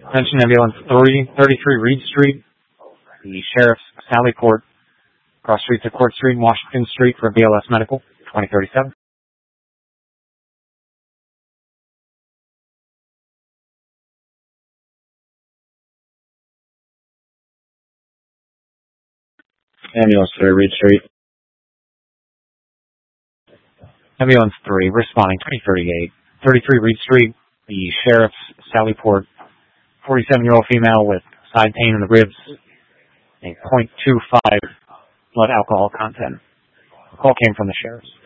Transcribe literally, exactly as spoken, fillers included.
Attention Ambulance three, thirty-three Reed Street, the Sheriff's Sallyport, cross street to Court Street and Washington Street for B L S Medical, twenty thirty-seven. Ambulance three, Reed Street. Ambulance three, responding twenty thirty-eight, thirty-three Reed Street, the Sheriff's Sallyport, forty-seven-year-old female with side pain in the ribs, a point two five blood alcohol content. The call came from the Sheriff's.